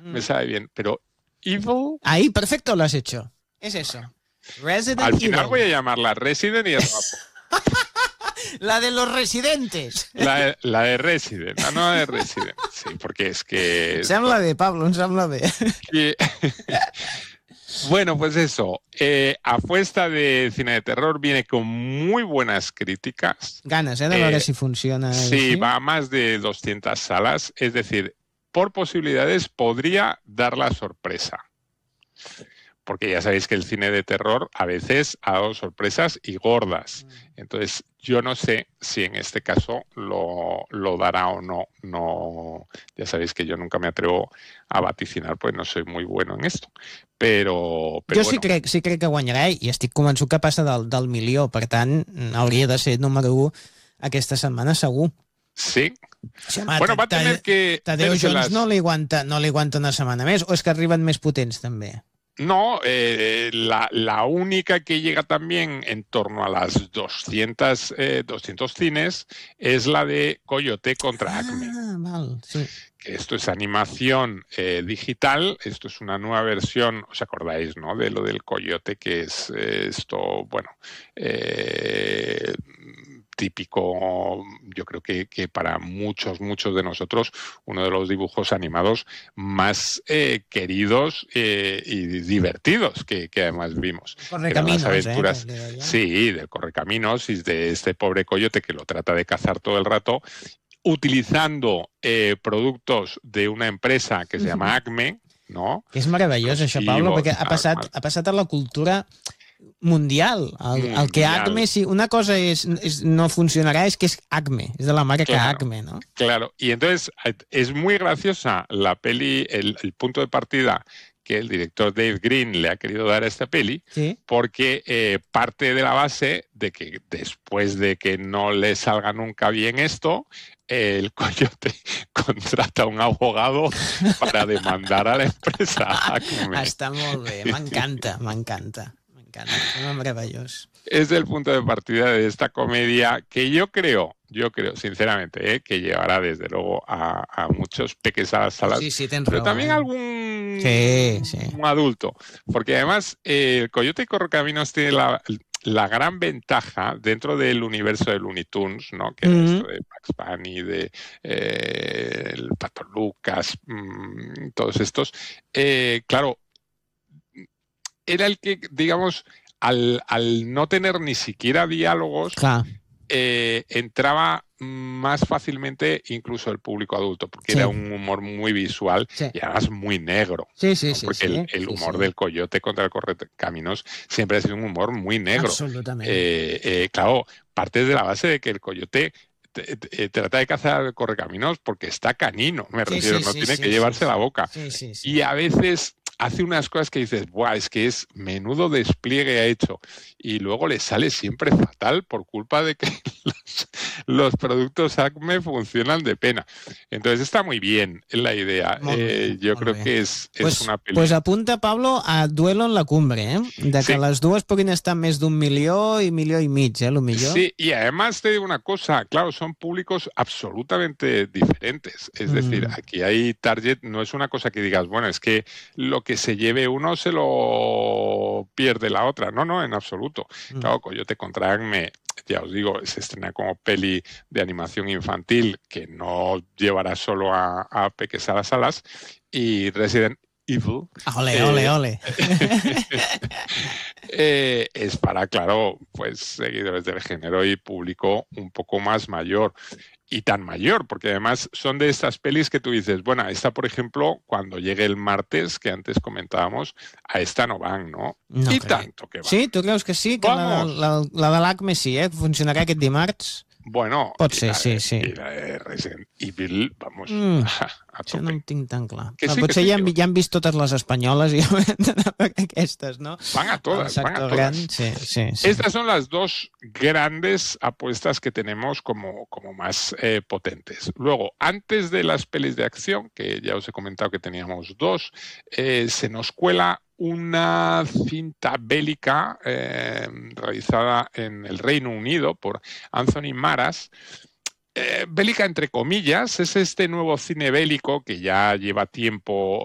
me sabe bien, pero Evil... Ahí, perfecto, lo has hecho. Es eso. Resident Al final Evil. voy a llamarla Resident y es La de los residentes. la de Resident, la nueva de Resident. Sí, porque es que... Sembla bé, Pablo, em sembla bé. Bueno, pues eso. Apuesta de cine de terror viene con muy buenas críticas. Ganes, de veure si funciona. Sí, va a más de 200 salas. Es decir, por posibilidades podría dar la sorpresa. Porque ya sabéis que el cine de terror a veces ha dado sorpresas y gordas. Entonces, yo no sé si en este caso lo dará o no. Ya sabéis que yo nunca me atrevo a vaticinar, pues no soy muy bueno en esto. Però jo bueno. sí crec que guanyarà i estic convençut que passa del milió. Per tant, hauria de ser número 1 aquesta setmana segur. Sí. O sigui, home, bueno, va a tener que... Tadeu Jones no li aguanta una setmana més, o és que arriben més potents també? No, la única que llega también en torno a las 200 cines es la de Coyote contra Acme. Val, sí. Que esto es animación digital, esto es una nueva versión, ¿os acordáis, no? De lo del Coyote, que es esto, bueno, típico, yo creo que para muchos de nosotros, uno de los dibujos animados más queridos y divertidos que además vimos. Correcaminos, las aventuras, sí, del Correcaminos y de este pobre coyote que lo trata de cazar todo el rato, utilizando productos de una empresa que se llama Acme, no? Que és meravellós, això, Pablo, perquè ha passat a la cultura mundial. El que Acme, si una cosa no funcionará, es que es Acme, es de la marca Acme, ¿no? Claro, y entonces es muy graciosa la peli, el punto de partida que el director Dave Green le ha querido dar a esta peli, ¿sí? Porque parte de la base de que después de que no le salga nunca bien esto, el coyote contrata un abogado para demandar a la empresa Acme. Està molt bé, m'encanta. Maravilloso. Es el punto de partida de esta comedia que yo creo sinceramente, que llevará desde luego a muchos peques a las salas, pero también algún un adulto, porque además el Coyote y Correcaminos tiene la gran ventaja dentro del universo de Looney Tunes, ¿no? Que es esto de Bugs Bunny, de el Pato Lucas, todos estos, claro, era el que, digamos, al no tener ni siquiera diálogos, entraba más fácilmente incluso el público adulto, porque era un humor muy visual y además muy negro. Porque el humor del Coyote contra el Correcaminos siempre ha sido un humor muy negro. Absolutamente. Claro, parte de la base de que el Coyote trata de cazar al Correcaminos porque está canino, me refiero, no tiene que llevarse la boca. Y a veces hace unas cosas que dices, ¡buah! Es que es menudo despliegue ha hecho. Y luego le sale siempre fatal por culpa de que los productos Acme funcionan de pena. Entonces está muy bien la idea. Yo creo que es una película. Pues apunta, Pablo, a Duelo en la Cumbre, de que les dues puguin estar més d'1 milió i milió i mig, lo millor. Sí, y además te digo una cosa, claro, son públicos absolutamente diferentes. Es decir, aquí hay target, no es una cosa que digas, bueno, es que lo que se lleve uno se lo pierde la otra. No, en absoluto. Claro, Coyote contra Acme, ya os digo, se estrena como peli de animación infantil que no llevará solo a peques a las salas, y Resident Evil. Ole. Es para, claro, pues seguidores del género y público un poco más mayor. Y tan mayor, porque además son de estas pelis que tú dices, bueno, esta, por ejemplo, cuando llegue el martes, que antes comentábamos, a esta no van, ¿no? No I crec. tanto que van. Sí? Tu creus que sí? Que la de l'Acme sí, Funcionarà aquest dimarts? Bueno, pot ser, sí. I la de Resident Evil, vamos, a tope. Això no en tinc tan clar. Que sí, potser que sí, ja han vist totes les espanyoles i haurem d'anar per aquestes, ¿no? Van a todas. Sí. Estas son las dos grandes apuestas que tenemos como más potentes. Luego, antes de las pelis de acción, que ya os he comentado que teníamos dos, se nos cuela una cinta bélica realizada en el Reino Unido por Anthony Maras. Bélica entre comillas, es este nuevo cine bélico que ya lleva tiempo